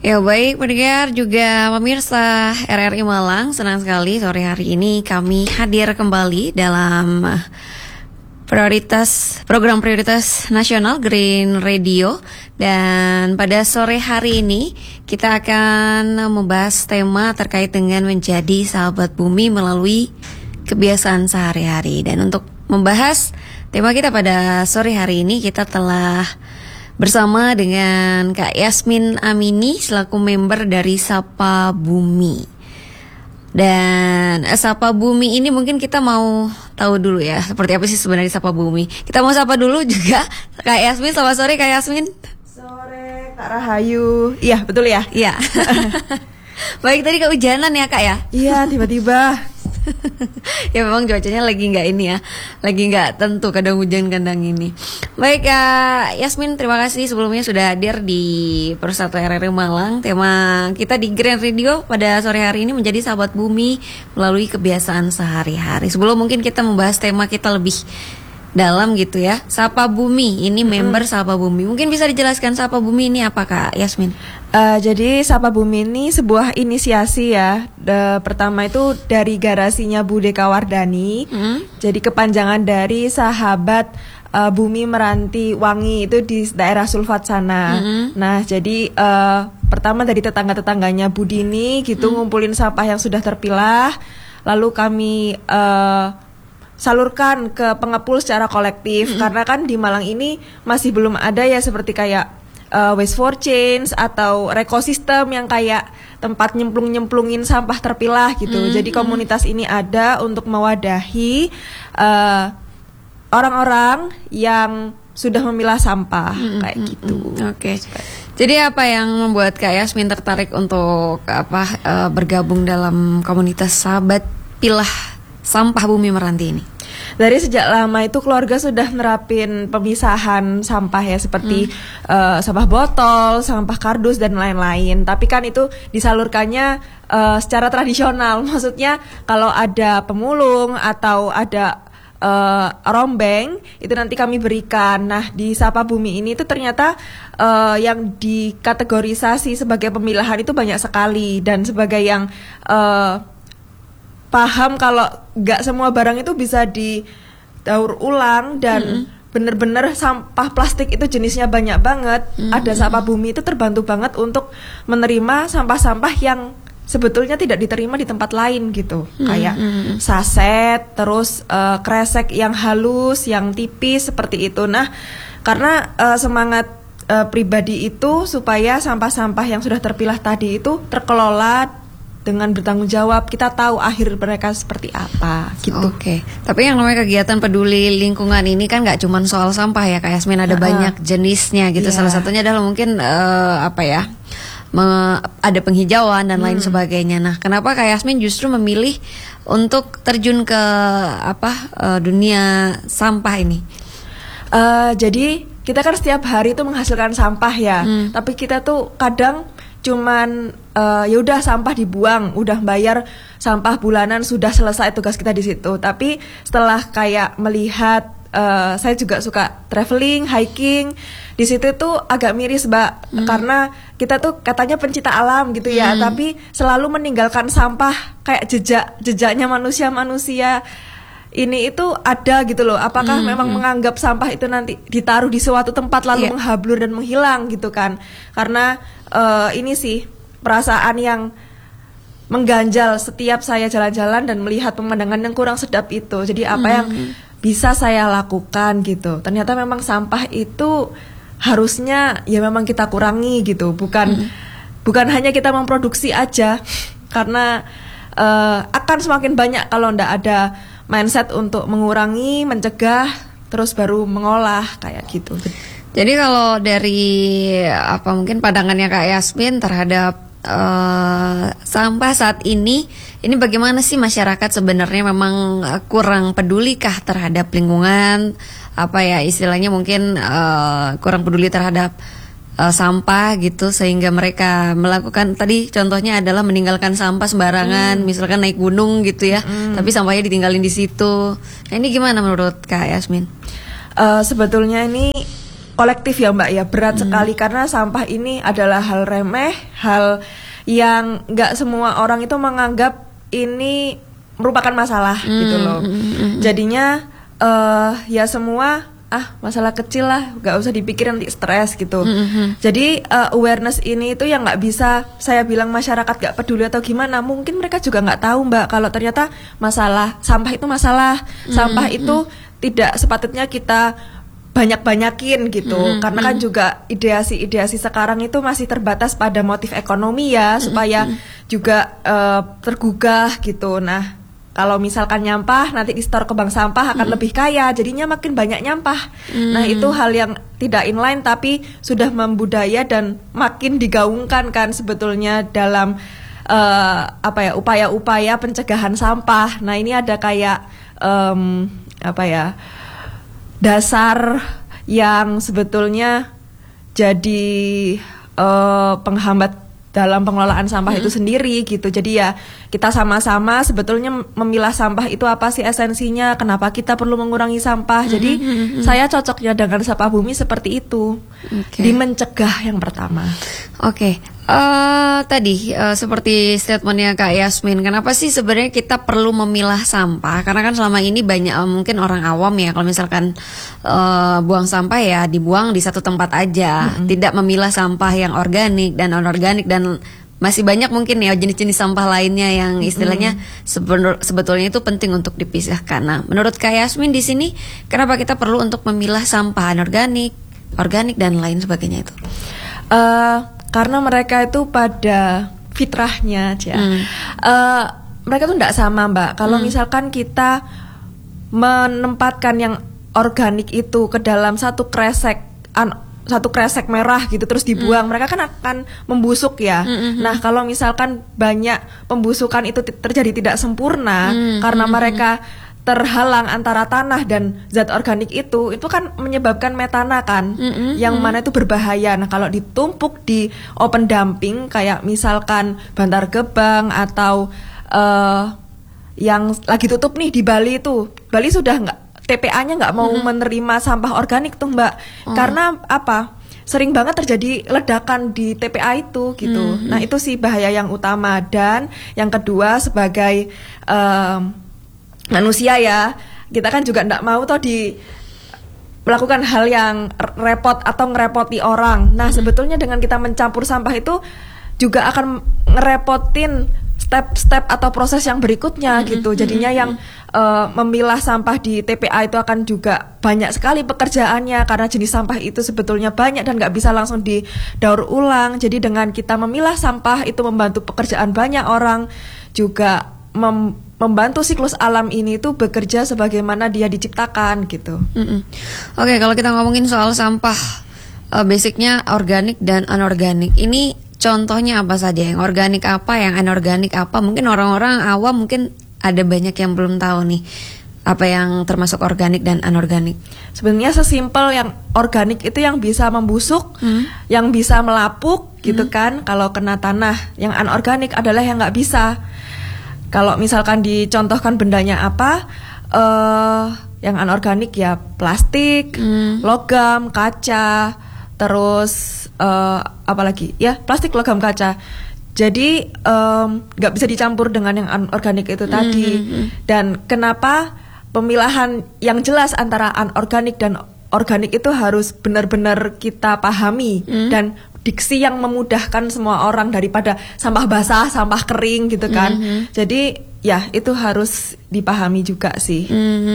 Ya baik pendengar juga pemirsa RRI Malang, senang sekali sore hari ini kami hadir kembali dalam program prioritas nasional Green Radio. Dan pada sore hari ini kita akan membahas tema terkait dengan menjadi sahabat bumi melalui kebiasaan sehari-hari. Dan untuk membahas tema kita pada sore hari ini kita telah bersama dengan Kak Yasmin Amini selaku member dari Sapa Bumi. Dan Sapa Bumi ini mungkin kita mau tahu dulu ya, seperti apa sih sebenarnya Sapa Bumi. Kita mau sapa dulu juga Kak Yasmin. Selamat sore Kak Yasmin. Sore Kak Rahayu. Iya betul ya? Iya. Baik, tadi kehujanan ya Kak ya? Iya, tiba-tiba. Ya memang cuacanya lagi nggak ini ya, lagi nggak tentu, kadang hujan kadang ini. Baik Yasmin, terima kasih sebelumnya sudah hadir di Persatuan RRI Malang. Tema kita di Green Radio pada sore hari ini menjadi sahabat bumi melalui kebiasaan sehari-hari. Sebelum mungkin kita membahas tema kita lebih dalam gitu ya, Sapa Bumi ini member Sapa Bumi. Mungkin bisa dijelaskan Sapa Bumi ini apa Kak Yasmin? Jadi Sapa Bumi ini sebuah inisiasi ya. Pertama itu dari garasinya Bu Deka Wardani. Jadi kepanjangan dari Sahabat Bumi Meranti Wangi, itu di daerah Sulfat sana. Nah jadi pertama dari tetangga-tetangganya Bu Dini gitu ngumpulin sampah yang sudah terpilah. Lalu kami salurkan ke pengepul secara kolektif, karena kan di Malang ini masih belum ada ya seperti kayak waste for change atau ekosistem yang kayak tempat nyemplungin sampah terpilah gitu. Jadi komunitas ini ada untuk mewadahi orang-orang yang sudah memilah sampah kayak gitu. Oke. Jadi apa yang membuat Kak Yasmin tertarik untuk bergabung dalam komunitas sahabat pilah Sampah Bumi Meranti ini? Dari sejak lama itu keluarga sudah nerapin pemisahan sampah ya, seperti sampah botol, sampah kardus dan lain-lain. Tapi kan itu disalurkannya secara tradisional. Maksudnya kalau ada pemulung atau ada rombeng itu nanti kami berikan. Nah di Sapa Bumi ini itu ternyata yang dikategorisasi sebagai pemilahan itu banyak sekali, dan sebagai yang paham kalau nggak semua barang itu bisa didaur ulang dan bener-bener sampah plastik itu jenisnya banyak banget. Ada Sapa Bumi itu terbantu banget untuk menerima sampah-sampah yang sebetulnya tidak diterima di tempat lain gitu. Kayak saset, terus kresek yang halus, yang tipis seperti itu. Nah, karena semangat pribadi itu supaya sampah-sampah yang sudah terpilah tadi itu terkelola dengan bertanggung jawab, kita tahu akhir mereka seperti apa gitu. Oke. Tapi yang namanya kegiatan peduli lingkungan ini kan nggak cuma soal sampah ya Kak Yasmin, ada banyak jenisnya gitu. Salah satunya adalah mungkin ada penghijauan dan lain sebagainya. Nah, kenapa Kak Yasmin justru memilih untuk terjun ke dunia sampah ini? Jadi kita kan setiap hari itu menghasilkan sampah ya, tapi kita tuh kadang cuman ya udah sampah dibuang, udah bayar sampah bulanan, sudah selesai tugas kita di situ. Tapi setelah kayak melihat, saya juga suka traveling, hiking, di situ tuh agak miris Mbak, karena kita tuh katanya pencinta alam gitu ya, tapi selalu meninggalkan sampah kayak jejaknya manusia ini itu ada gitu loh. Apakah memang menganggap sampah itu nanti ditaruh di suatu tempat lalu menghablur dan menghilang gitu kan? Karena ini sih perasaan yang mengganjal setiap saya jalan-jalan dan melihat pemandangan yang kurang sedap itu. Jadi apa yang bisa saya lakukan gitu? Ternyata memang sampah itu harusnya ya memang kita kurangi gitu. Bukan hanya kita memproduksi aja, karena akan semakin banyak kalau ndak ada mindset untuk mengurangi, mencegah, terus baru mengolah kayak gitu. Jadi kalau dari mungkin pandangannya Kak Yasmin terhadap sampah saat ini bagaimana sih masyarakat sebenarnya memang kurang pedulikah terhadap lingkungan, istilahnya mungkin kurang peduli terhadap sampah gitu, sehingga mereka melakukan tadi contohnya adalah meninggalkan sampah sembarangan, misalkan naik gunung gitu ya, tapi sampahnya ditinggalin di situ. Nah, ini gimana menurut Kak Yasmin? Sebetulnya ini kolektif ya Mbak ya, berat sekali karena sampah ini adalah hal remeh, hal yang nggak semua orang itu menganggap ini merupakan masalah gitu loh. Jadinya ya semua masalah kecil lah, nggak usah dipikir nanti stres gitu. Jadi awareness ini itu yang nggak bisa saya bilang masyarakat nggak peduli atau gimana. Mungkin mereka juga nggak tahu Mbak kalau ternyata masalah sampah itu masalah, sampah itu tidak sepatutnya kita banyak-banyakin gitu. Karena kan juga ideasi sekarang itu masih terbatas pada motif ekonomi ya, supaya juga tergugah gitu. Nah, kalau misalkan nyampah nanti di-store ke bank sampah akan lebih kaya, jadinya makin banyak nyampah. Nah, itu hal yang tidak inline tapi sudah membudaya dan makin digaungkan kan sebetulnya dalam upaya-upaya pencegahan sampah. Nah, ini ada kayak dasar yang sebetulnya jadi penghambat dalam pengelolaan sampah itu sendiri gitu. Jadi ya kita sama-sama sebetulnya memilah sampah itu apa sih esensinya, kenapa kita perlu mengurangi sampah. Jadi saya cocoknya dengan Sapa Bumi seperti itu, di mencegah yang pertama. Tadi seperti statementnya Kak Yasmin, kenapa sih sebenarnya kita perlu memilah sampah? Karena kan selama ini banyak mungkin orang awam ya, kalau misalkan buang sampah ya dibuang di satu tempat aja, tidak memilah sampah yang organik dan anorganik, dan masih banyak mungkin ya jenis-jenis sampah lainnya yang istilahnya sebetulnya itu penting untuk dipisahkan. Nah, menurut Kak Yasmin di sini, kenapa kita perlu untuk memilah sampah anorganik, organik dan lain sebagainya itu? Karena mereka itu pada fitrahnya aja. Mereka tuh tidak sama Mbak. Kalau misalkan kita menempatkan yang organik itu ke dalam satu kresek merah gitu terus dibuang, mereka kan akan membusuk ya. Nah, kalau misalkan banyak pembusukan itu terjadi tidak sempurna karena mereka terhalang antara tanah dan zat organik itu kan menyebabkan metana kan, yang mana itu berbahaya. Nah, kalau ditumpuk di open dumping kayak misalkan Bantar Gebang atau yang lagi tutup nih di Bali itu, Bali sudah TPA-nya nggak mau menerima sampah organik tuh Mbak, karena apa? Sering banget terjadi ledakan di TPA itu gitu. Nah, itu sih bahaya yang utama. Dan yang kedua, sebagai manusia ya, kita kan juga nggak mau melakukan hal yang repot atau ngerepoti orang. Nah, sebetulnya dengan kita mencampur sampah itu juga akan ngerepotin step-step atau proses yang berikutnya gitu. Jadinya yang memilah sampah di TPA itu akan juga banyak sekali pekerjaannya, karena jenis sampah itu sebetulnya banyak dan nggak bisa langsung didaur ulang. Jadi dengan kita memilah sampah itu membantu pekerjaan banyak orang, juga membantu siklus alam ini tuh bekerja sebagaimana dia diciptakan gitu. Oke, kalau kita ngomongin soal sampah, basicnya organik dan anorganik. Ini contohnya apa saja? Yang organik apa, yang anorganik apa? Mungkin orang-orang awam mungkin ada banyak yang belum tahu nih apa yang termasuk organik dan anorganik. Sebenarnya sesimpel yang organik itu yang bisa membusuk, yang bisa melapuk gitu kan kalau kena tanah. Yang anorganik adalah yang nggak bisa. Kalau misalkan dicontohkan bendanya apa, yang anorganik ya plastik, logam, kaca, terus apalagi ya plastik, logam, kaca. Jadi nggak bisa dicampur dengan yang anorganik itu tadi. Dan kenapa pemilahan yang jelas antara anorganik dan organik itu harus benar-benar kita pahami, dan diksi yang memudahkan semua orang daripada sampah basah, sampah kering gitu kan. Jadi ya itu harus dipahami juga sih.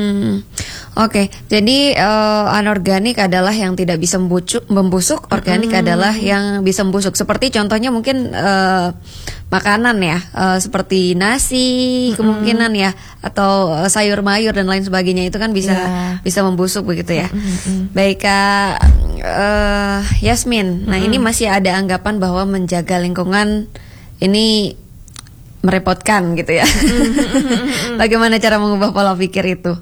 Oke, jadi anorganik adalah yang tidak bisa membusuk, organik adalah yang bisa membusuk. Seperti contohnya mungkin makanan ya, seperti nasi kemungkinan ya, atau sayur mayur dan lain sebagainya, itu kan bisa membusuk begitu ya. Baik Kak Yasmin, nah ini masih ada anggapan bahwa menjaga lingkungan ini merepotkan gitu ya. Bagaimana cara mengubah pola pikir itu?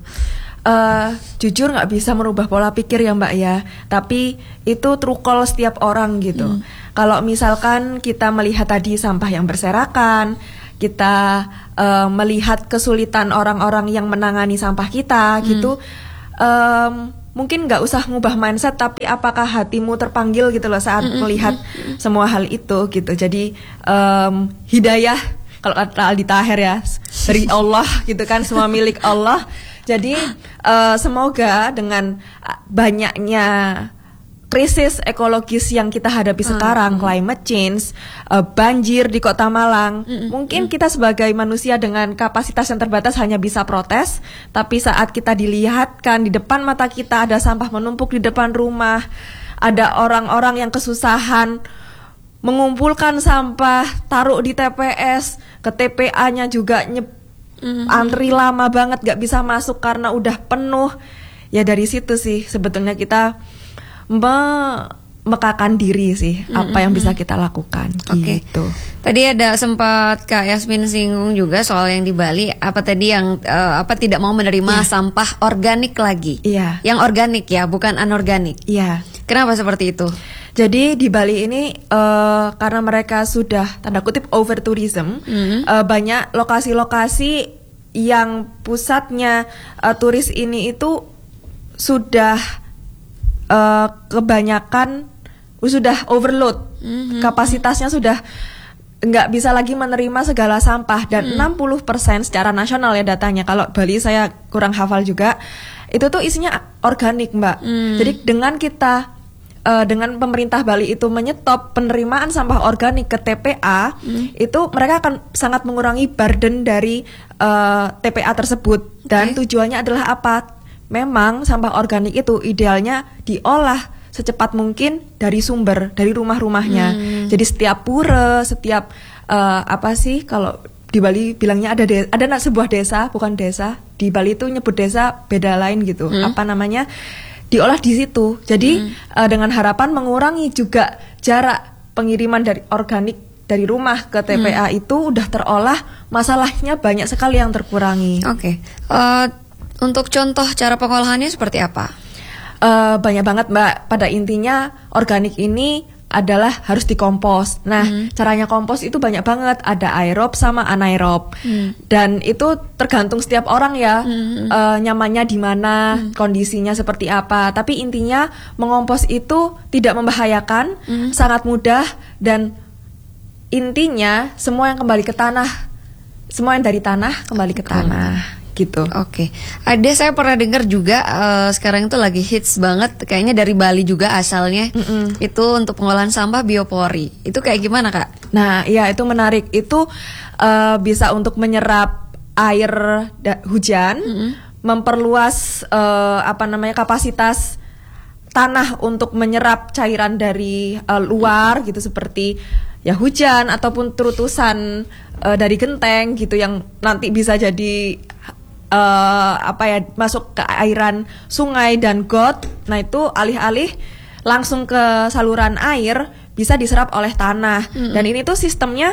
Jujur nggak bisa merubah pola pikir ya Mbak ya, tapi itu true call setiap orang gitu. Kalau misalkan kita melihat tadi sampah yang berserakan, kita melihat kesulitan orang-orang yang menangani sampah kita gitu, mungkin nggak usah ngubah mindset, tapi apakah hatimu terpanggil gitu loh saat melihat semua hal itu gitu. Jadi hidayah kalau kata Aldi Taher ya dari Allah gitu kan, semua milik Allah. Jadi semoga dengan banyaknya krisis ekologis yang kita hadapi sekarang, climate change, banjir di Kota Malang, mungkin kita sebagai manusia dengan kapasitas yang terbatas hanya bisa protes, tapi saat kita dilihatkan di depan mata kita ada sampah menumpuk di depan rumah, ada orang-orang yang kesusahan mengumpulkan sampah, taruh di TPS, ke TPA-nya juga antri lama banget, gak bisa masuk karena udah penuh. Ya dari situ sih sebetulnya kita memekakan diri sih apa yang bisa kita lakukan gitu. Tadi ada sempat Kak Yasmin singgung juga soal yang di Bali, apa tadi yang tidak mau menerima sampah organik lagi. Yang organik ya, bukan anorganik. Kenapa seperti itu? Jadi di Bali ini karena mereka sudah tanda kutip over tourism, banyak lokasi-lokasi yang pusatnya turis ini itu sudah kebanyakan sudah overload, kapasitasnya sudah nggak bisa lagi menerima segala sampah, dan 60% secara nasional ya datanya, kalau Bali saya kurang hafal juga, itu tuh isinya organik Mbak. Jadi dengan kita dengan pemerintah Bali itu menyetop penerimaan sampah organik ke TPA, itu mereka akan sangat mengurangi burden dari TPA tersebut. Dan tujuannya adalah apa? Memang sampah organik itu idealnya diolah secepat mungkin dari sumber, dari rumah-rumahnya. Jadi setiap pura, setiap apa sih kalau di Bali bilangnya ada sebuah desa, bukan desa. Di Bali itu nyebut desa beda lain gitu. Apa namanya? Diolah di situ. Jadi dengan harapan mengurangi juga jarak pengiriman dari organik dari rumah ke TPA itu udah terolah, masalahnya banyak sekali yang terkurangi. Untuk contoh cara pengolahannya seperti apa? Banyak banget Mbak. Pada intinya organik ini adalah harus dikompos. Nah, caranya kompos itu banyak banget. Ada aerob sama anaerob. Dan itu tergantung setiap orang ya, nyamannya di mana, kondisinya seperti apa. Tapi intinya mengompos itu tidak membahayakan, sangat mudah, dan intinya semua yang kembali ke tanah, semua yang dari tanah kembali ke tanah. Gitu. Ada saya pernah dengar juga sekarang itu lagi hits banget, kayaknya dari Bali juga asalnya. Itu untuk pengolahan sampah biopori. Itu kayak gimana Kak? Nah, ya itu menarik. Itu bisa untuk menyerap air hujan, memperluas kapasitas tanah untuk menyerap cairan dari luar gitu, seperti ya hujan ataupun terutusan dari genteng gitu yang nanti bisa jadi masuk ke airan sungai dan got. Nah itu alih-alih langsung ke saluran air bisa diserap oleh tanah. Dan ini tuh sistemnya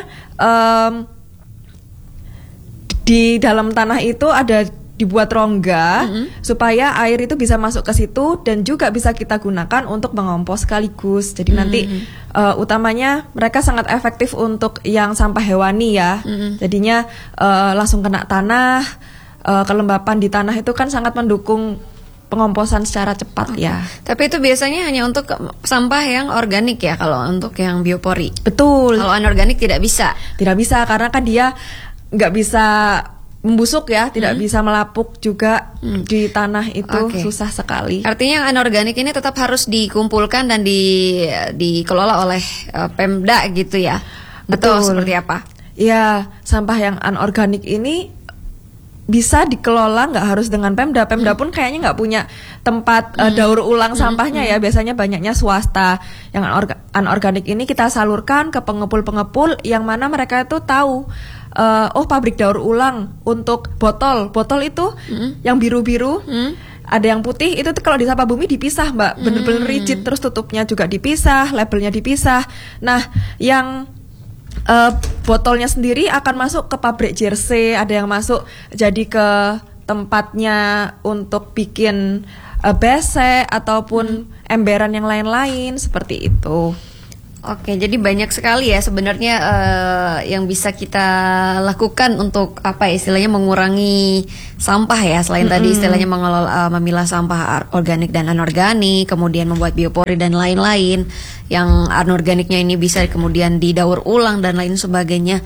di dalam tanah itu ada dibuat rongga supaya air itu bisa masuk ke situ dan juga bisa kita gunakan untuk mengompos sekaligus. Jadi nanti utamanya mereka sangat efektif untuk yang sampah hewani ya. Jadinya langsung kena tanah. Kelembapan di tanah itu kan sangat mendukung pengomposan secara cepat ya. Tapi itu biasanya hanya untuk sampah yang organik ya, kalau untuk yang biopori. Betul. Kalau anorganik tidak bisa. Tidak bisa karena kan dia nggak bisa membusuk ya, tidak bisa melapuk juga di tanah itu, susah sekali. Artinya yang anorganik ini tetap harus dikumpulkan dan dikelola oleh Pemda gitu ya. Atau seperti apa? Ya, sampah yang anorganik ini bisa dikelola nggak harus dengan Pemda. Pemda pun kayaknya nggak punya tempat daur ulang sampahnya ya. Biasanya banyaknya swasta. Yang anorganik ini kita salurkan ke pengepul-pengepul yang mana mereka itu tahu pabrik daur ulang untuk botol itu yang biru-biru, ada yang putih, itu tuh kalau di Sapa Bumi dipisah Mbak, bener-bener rigid, terus tutupnya juga dipisah, labelnya dipisah. Nah yang botolnya sendiri akan masuk ke pabrik jersey, ada yang masuk jadi ke tempatnya untuk bikin besek ataupun emberan yang lain-lain seperti itu. Oke, jadi banyak sekali ya sebenarnya yang bisa kita lakukan untuk apa ya, istilahnya mengurangi sampah ya. Selain tadi istilahnya mengelola memilah sampah organik dan anorganik, kemudian membuat biopori dan lain-lain. Yang anorganiknya ini bisa kemudian didaur ulang dan lain sebagainya.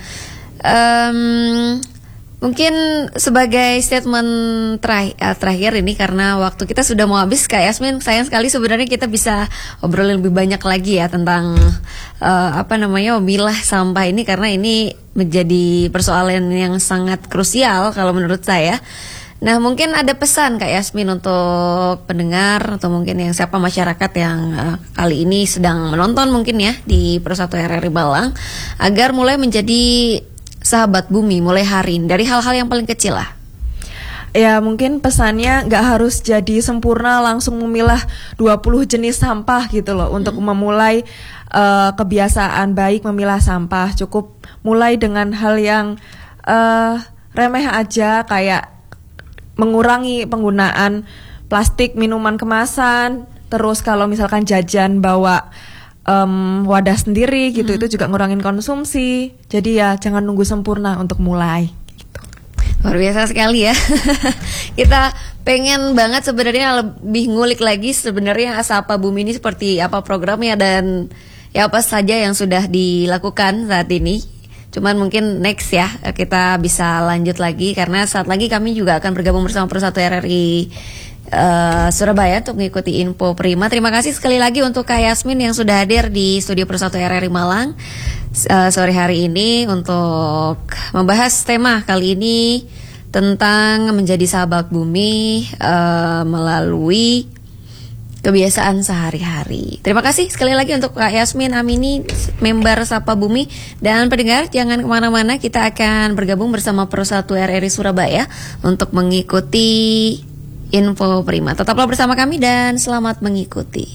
Mungkin sebagai statement terakhir ini, karena waktu kita sudah mau habis, Kak Yasmin, sayang sekali sebenarnya kita bisa obrolin lebih banyak lagi ya tentang memilah sampah ini, karena ini menjadi persoalan yang sangat krusial kalau menurut saya. Nah, mungkin ada pesan Kak Yasmin untuk pendengar atau mungkin yang siapa masyarakat yang kali ini sedang menonton mungkin ya di Pro 1 RRI Malang, agar mulai menjadi sahabat bumi mulai hari ini, dari hal-hal yang paling kecil lah. Ya, mungkin pesannya nggak harus jadi sempurna langsung memilah 20 jenis sampah gitu loh. Untuk memulai kebiasaan baik memilah sampah, cukup mulai dengan hal yang remeh aja, kayak mengurangi penggunaan plastik minuman kemasan. Terus kalau misalkan jajan bawa wadah sendiri gitu, itu juga ngurangin konsumsi. Jadi ya jangan nunggu sempurna untuk mulai gitu. Luar biasa sekali ya. Kita pengen banget sebenarnya lebih ngulik lagi sebenarnya Sapa Bumi ini seperti apa programnya dan ya apa saja yang sudah dilakukan saat ini. Cuman mungkin next ya kita bisa lanjut lagi, karena saat lagi kami juga akan bergabung bersama Pro 1 RRI Surabaya untuk mengikuti info Prima. Terima kasih sekali lagi untuk Kak Yasmin yang sudah hadir di studio Pro 1 RRI Malang sore hari ini untuk membahas tema kali ini tentang menjadi sahabat bumi melalui kebiasaan sehari-hari. Terima kasih sekali lagi untuk Kak Yasmin Amini, member Sapa Bumi. Dan pendengar, jangan kemana-mana, kita akan bergabung bersama Pro 1 RRI Surabaya untuk mengikuti info Prima. Tetaplah bersama kami dan selamat mengikuti.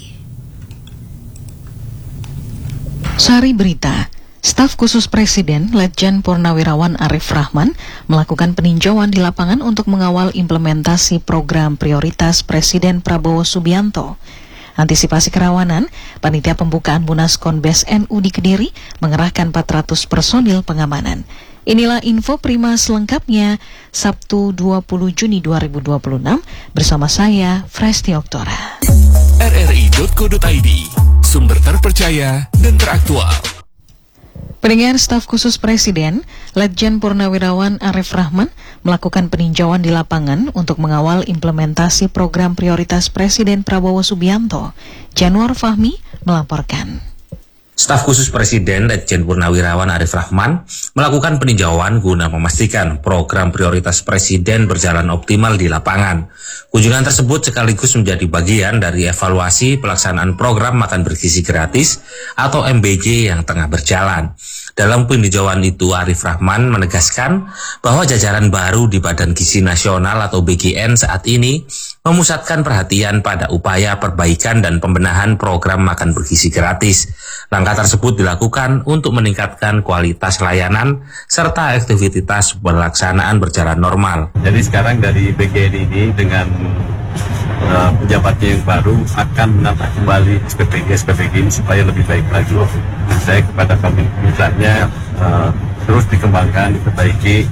Sari Berita. Staf Khusus Presiden Letjen Purnawirawan Arif Rahman melakukan peninjauan di lapangan untuk mengawal implementasi program prioritas Presiden Prabowo Subianto. Antisipasi kerawanan, panitia pembukaan Munas Konbes NU di Kediri mengerahkan 400 personil pengamanan. Inilah info Prima selengkapnya Sabtu 20 Juni 2026 bersama saya Fresti Oktora. rri.co.id, sumber terpercaya dan teraktual. Pendengar, Staf Khusus Presiden Letjen Purnawirawan Arif Rahman melakukan peninjauan di lapangan untuk mengawal implementasi program prioritas Presiden Prabowo Subianto. Januar Fahmi melaporkan. Staf Khusus Presiden Letjen Purnawirawan Arif Rahman melakukan peninjauan guna memastikan program prioritas Presiden berjalan optimal di lapangan. Kunjungan tersebut sekaligus menjadi bagian dari evaluasi pelaksanaan program makan bergizi gratis atau MBG yang tengah berjalan. Dalam peninjauan itu, Arif Rahman menegaskan bahwa jajaran baru di Badan Gizi Nasional atau BGN saat ini memusatkan perhatian pada upaya perbaikan dan pembenahan program makan bergizi gratis. Langkah tersebut dilakukan untuk meningkatkan kualitas layanan serta aktivitas pelaksanaan berjalan normal. Jadi sekarang dari BGN ini dengan pejabatnya yang baru akan menata kembali SPPG ini supaya lebih baik lagi. Nah, saya kepada kami misalnya terus dikembangkan, diperbaiki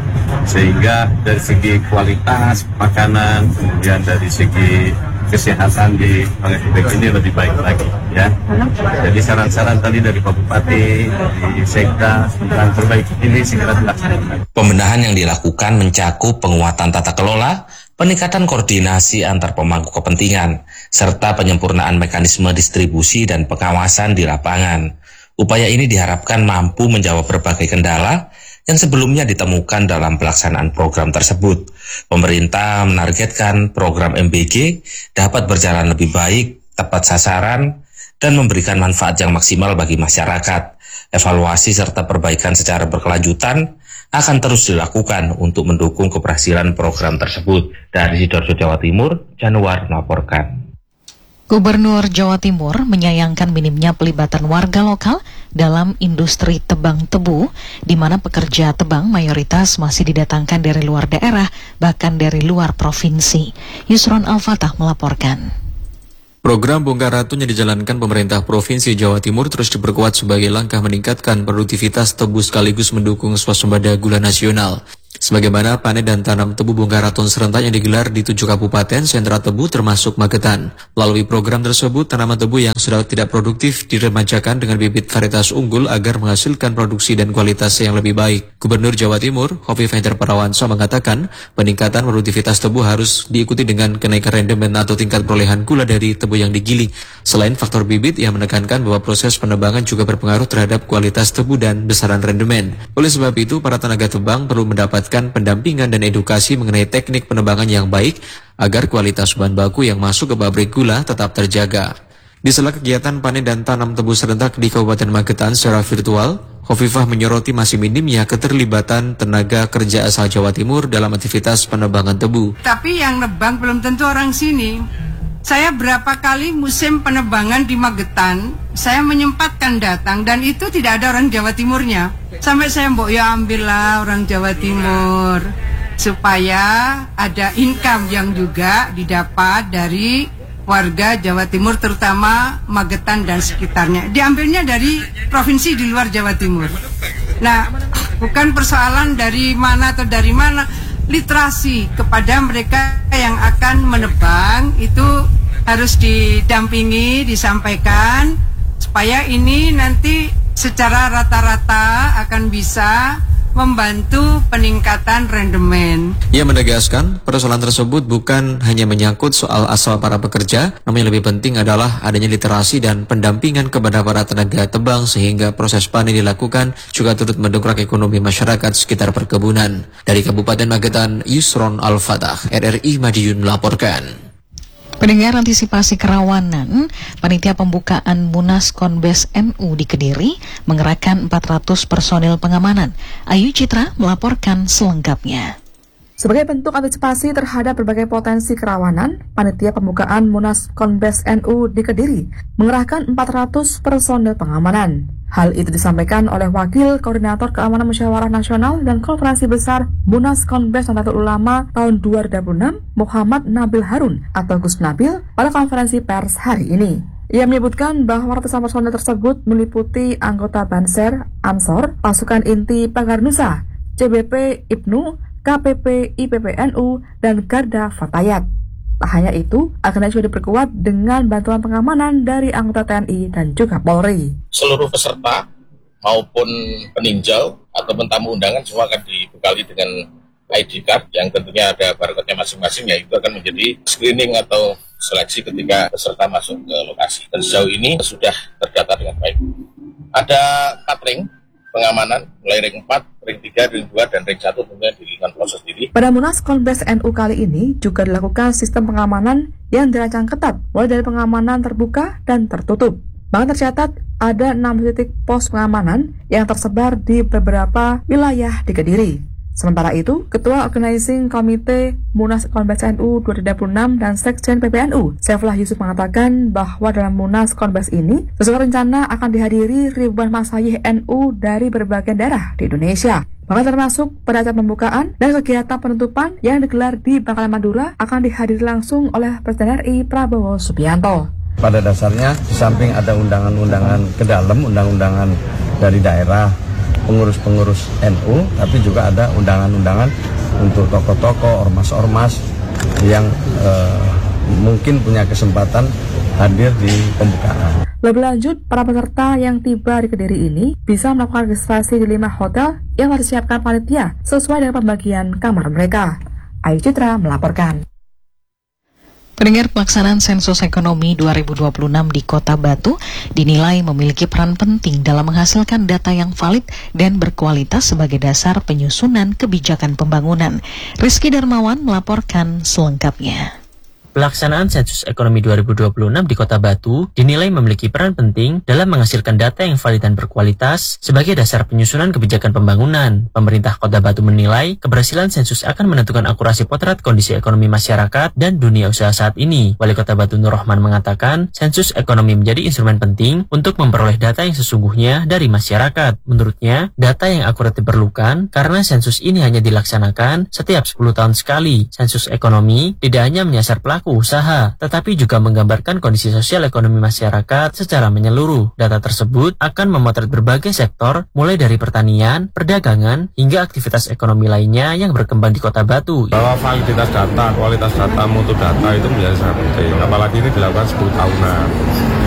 sehingga dari segi kualitas makanan, kemudian dari segi kesehatan di SPPG ini lebih baik lagi ya. Jadi saran-saran tadi dari Pak Bupati, dari Sekda tentang perbaiki ini segera dilaksanakan. Pembenahan yang dilakukan mencakup penguatan tata kelola, peningkatan koordinasi antar pemangku kepentingan, serta penyempurnaan mekanisme distribusi dan pengawasan di lapangan. Upaya ini diharapkan mampu menjawab berbagai kendala yang sebelumnya ditemukan dalam pelaksanaan program tersebut. Pemerintah menargetkan program MBG dapat berjalan lebih baik, tepat sasaran, dan memberikan manfaat yang maksimal bagi masyarakat. Evaluasi serta perbaikan secara berkelanjutan akan terus dilakukan untuk mendukung keberhasilan program tersebut. Dari Sidoarjo, Jawa Timur, Januar melaporkan. Gubernur Jawa Timur menyayangkan minimnya pelibatan warga lokal dalam industri tebang tebu, di mana pekerja tebang mayoritas masih didatangkan dari luar daerah, bahkan dari luar provinsi. Yusron Al-Fatah melaporkan. Program Bongkar Ratu yang dijalankan pemerintah Provinsi Jawa Timur terus diperkuat sebagai langkah meningkatkan produktivitas tebu sekaligus mendukung swasembada gula nasional. Sebagaimana panen dan tanam tebu bongkar raton serentak yang digelar di 7 kabupaten sentra tebu termasuk Magetan. Melalui program tersebut, tanaman tebu yang sudah tidak produktif diremajakan dengan bibit varietas unggul agar menghasilkan produksi dan kualitas yang lebih baik. Gubernur Jawa Timur, Khofifah Indar Parawansa mengatakan, peningkatan produktivitas tebu harus diikuti dengan kenaikan rendemen atau tingkat perolehan gula dari tebu yang digiling. Selain faktor bibit, ia menekankan bahwa proses penebangan juga berpengaruh terhadap kualitas tebu dan besaran rendemen. Oleh sebab itu, para tenaga tebang perlu mendapatkan pendampingan dan edukasi mengenai teknik penebangan yang baik agar kualitas bahan baku yang masuk ke pabrik gula tetap terjaga. Di sela kegiatan panen dan tanam tebu serentak di Kabupaten Magetan secara virtual, Khofifah menyoroti masih minimnya keterlibatan tenaga kerja asal Jawa Timur dalam aktivitas penebangan tebu. Tapi yang nebang belum tentu orang sini. Saya berapa kali musim penebangan di Magetan, saya menyempatkan datang dan itu tidak ada orang Jawa Timurnya. Sampai saya ambillah orang Jawa Timur supaya ada income yang juga didapat dari warga Jawa Timur, terutama Magetan dan sekitarnya. Diambilnya dari provinsi di luar Jawa Timur. Nah, bukan persoalan dari mana atau dari mana, literasi kepada mereka yang akan menebang itu harus didampingi, disampaikan supaya ini nanti secara rata-rata akan bisa membantu peningkatan rendemen. Ia menegaskan persoalan tersebut bukan hanya menyangkut soal asal para pekerja, namun yang lebih penting adalah adanya literasi dan pendampingan kepada para tenaga tebang sehingga proses panen dilakukan juga turut mendongkrak ekonomi masyarakat sekitar perkebunan. Dari Kabupaten Magetan, Yusron Al-Fatah, RRI Madiun melaporkan. Pendengar, antisipasi kerawanan, panitia pembukaan Munas Konbes NU di Kediri mengerahkan 400 personil pengamanan. Ayu Citra melaporkan selengkapnya. Sebagai bentuk antisipasi terhadap berbagai potensi kerawanan, panitia pembukaan Munas Konbes NU di Kediri mengerahkan 400 personil pengamanan. Hal itu disampaikan oleh Wakil Koordinator Keamanan Musyawarah Nasional dan Konferensi Besar Munas Konbes Nahdlatul Ulama tahun 2026, Muhammad Nabil Harun atau Gus Nabil, pada konferensi pers hari ini. Ia menyebutkan bahwa ratusan personil tersebut meliputi anggota Banser, Ansor, Pasukan Inti Pagar Nusa, CBP Ibnu, KPP IPPNU, dan Garda Fatayat. Tak hanya itu, agennya juga diperkuat dengan bantuan pengamanan dari anggota TNI dan juga Polri. Seluruh peserta maupun peninjau ataupun tamu undangan semua akan dibekali dengan ID card yang tentunya ada barcode-nya masing-masing, yaitu akan menjadi screening atau seleksi ketika peserta masuk ke lokasi. Dan sejauh ini sudah terdata dengan baik. Ada 4 ring pengamanan, mulai ring 4, ring 3, ring 2, dan ring 1 tentunya di lingkungan proses diri. Pada Munas Konbes NU kali ini juga dilakukan sistem pengamanan yang dirancang ketat, mulai dari pengamanan terbuka dan tertutup. Bahkan tercatat ada 6 titik pos pengamanan yang tersebar di beberapa wilayah di Kediri. Sementara itu, Ketua Organizing Komite Munas Konbes NU 2026 dan Sekjen PBNU, Saifullah Yusuf mengatakan bahwa dalam Munas Konbes ini, sesuai rencana akan dihadiri ribuan masayih NU dari berbagai daerah di Indonesia. Bahkan termasuk pada acara pembukaan dan kegiatan penutupan yang digelar di Bangkalan Madura akan dihadiri langsung oleh Presiden RI Prabowo Subianto. Pada dasarnya, di samping ada undangan-undangan ke dalam, undang-undangan dari daerah, pengurus-pengurus NU, tapi juga ada undangan-undangan untuk tokoh-tokoh, ormas-ormas yang mungkin punya kesempatan hadir di pembukaan. Lebih lanjut, para peserta yang tiba di Kediri ini bisa melakukan registrasi di 5 hotel yang harus disiapkan panitia sesuai dengan pembagian kamar mereka. Ayu Citra melaporkan. Pendengar, pelaksanaan sensus ekonomi 2026 di Kota Batu dinilai memiliki peran penting dalam menghasilkan data yang valid dan berkualitas sebagai dasar penyusunan kebijakan pembangunan. Rizky Darmawan melaporkan selengkapnya. Pelaksanaan sensus ekonomi 2026 di Kota Batu dinilai memiliki peran penting dalam menghasilkan data yang valid dan berkualitas sebagai dasar penyusunan kebijakan pembangunan. Pemerintah Kota Batu menilai keberhasilan sensus akan menentukan akurasi potret kondisi ekonomi masyarakat dan dunia usaha saat ini. Wali Kota Batu Nur Rahman mengatakan, sensus ekonomi menjadi instrumen penting untuk memperoleh data yang sesungguhnya dari masyarakat. Menurutnya, data yang akurat diperlukan karena sensus ini hanya dilaksanakan setiap 10 tahun sekali. Sensus ekonomi tidak hanya menyasar pelaku pelaku usaha, tetapi juga menggambarkan kondisi sosial ekonomi masyarakat secara menyeluruh. Data tersebut akan memotret berbagai sektor, mulai dari pertanian, perdagangan, hingga aktivitas ekonomi lainnya yang berkembang di Kota Batu. Bahwa validitas data, kualitas data, mutu data itu menjadi sangat penting. Apalagi ini dilakukan 10 tahunan.